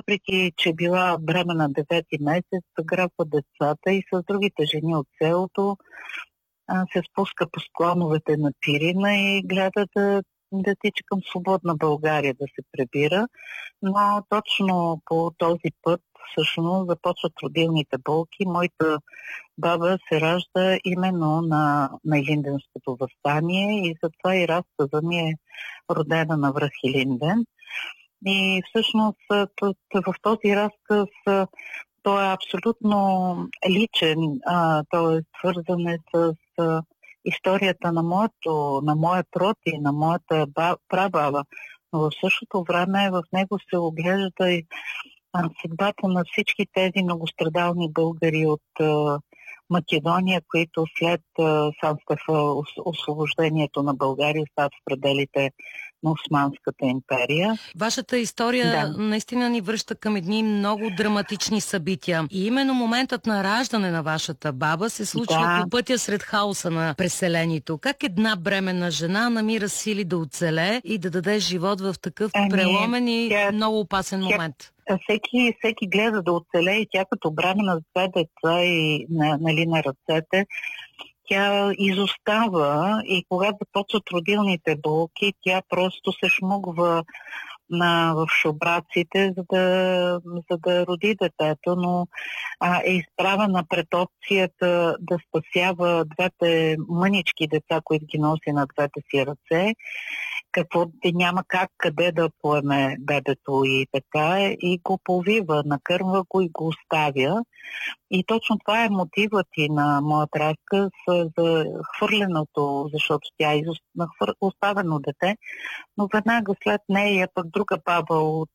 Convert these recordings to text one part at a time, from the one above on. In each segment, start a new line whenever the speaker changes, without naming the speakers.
въпреки че била бременна 9-ти месец, грабва децата и с другите жени от селото се спуска по склоновете на Пирина и гледа да тича към свободна България да се прибира. Но точно по този път всъщност започват родилните болки. Моята баба се ражда именно на Илинденското въстание и затова и разказа ми е родена на връх Илинден. И всъщност в този разказ той е абсолютно личен, той е свързан с историята на моя род и на моята прабаба. Но в същото време в него се оглежда и съдбата на всички тези многострадални българи от Македония, които след освобождението на България остават в пределите на Османската империя.
Вашата история наистина ни връща към едни много драматични събития. И именно моментът на раждане на вашата баба се случва по пътя сред хаоса на преселението. Как една бременна жена намира сили да оцелее и да даде живот в такъв преломен и много опасен момент?
Всеки гледа да оцелее и тя като бремена с две деца и на ръцете, тя изостава и когато започват родилните болки, тя просто се шмугва в шубраците, за да роди детето, но е изправена пред опцията да спасява двете мънички деца, които ги носи на двете си ръце, няма къде да поеме бебето и така, и го повива, накърва го и го оставя. И точно това е мотивът и на моят разказ за хвърленото, защото тя е оставено дете, но веднага след нея пък друга баба от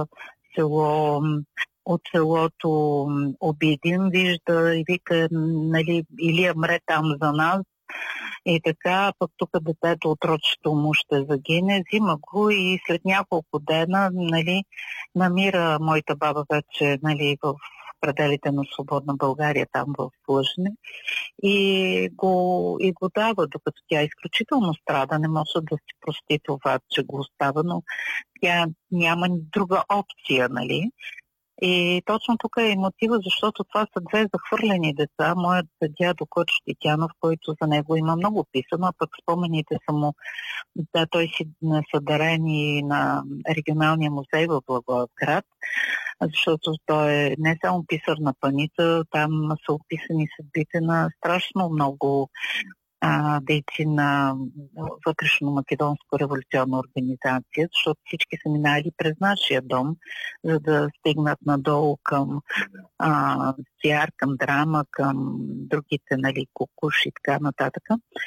селото Обидин вижда и вика, нали, Илия мре там за нас. И така, пък тук детето от рочето му ще загине, взима го и след няколко дена, нали, намира моята баба вече, нали, в пределите на свободна България, там в Лъжне, и го дава, докато тя изключително страда, не може да си прости това, че го остава, но тя няма друга опция, нали. И точно тук е и мотива, защото това са две захвърлени деца. Моят дядо Кочо Титянов, който за него има много писано, а пък спомените са му, той си са дарени на регионалния музей в Благоевград, защото той е не само писар на паница, там са описани съдбите на страшно много дейци на вътрешно-македонска революционна организация, защото всички са минали през нашия дом, за да стигнат надолу към Сяр, към Драма, към другите, нали, Кукуш и така нататък.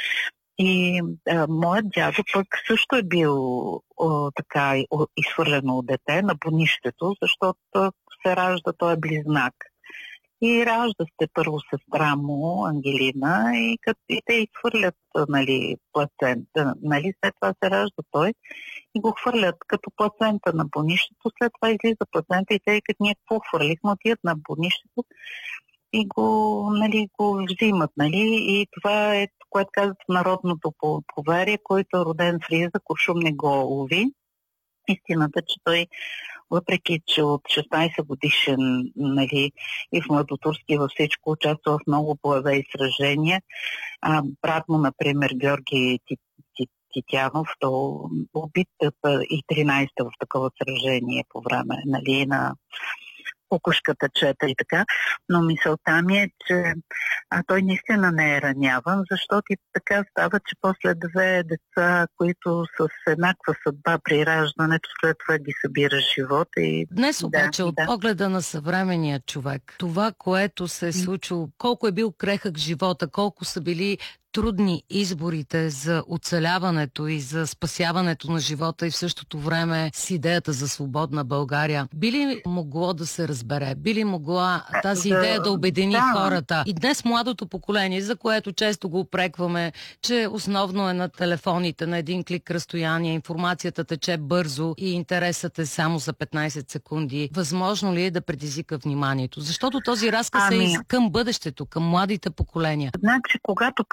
И моят дядо пък също е бил така изхвърлено от дете на бонището, защото се ражда, той е близнак. И ражда се първо сестра му, Ангелина, и те изхвърлят, нали, плацента. Нали, след това се ражда той и го хвърлят като плацента на бонището. След това излиза плацента и те, като ние какво хвърлихме, отидат на бонището и го взимат. Нали. И това е, което казват в народното поверие, който е роден в риза, куршум не го лови. Истината, че той, въпреки че от 16 годишен, нали, и в младотурски във всичко участва в много боеве и сражения, брат му, например, Георги Титянов, то убит и 13-та в такова сражение по време, нали, на Кукушката чета и така, но мисълта ми е, че той наистина не е раняван, защото и така става, че после две деца, които с еднаква съдба при раждането, след това ги събира живот.
Днес обаче от погледа на съвременния човек, това, което се е случило, колко е бил крехък живота, колко са били трудни изборите за оцеляването и за спасяването на живота и в същото време с идеята за свободна България. Би ли могло да се разбере? Би ли могла тази идея да обедини хората? И днес младото поколение, за което често го упрекваме, че основно е на телефоните, на един клик разстояние, информацията тече бързо и интересът е само за 15 секунди. Възможно ли е да предизвика вниманието? Защото този разказ е към бъдещето, към младите поколения.
Значи, когато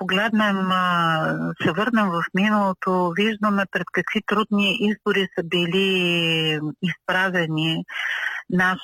се върнем в миналото, виждаме пред какви трудни избори са били изправени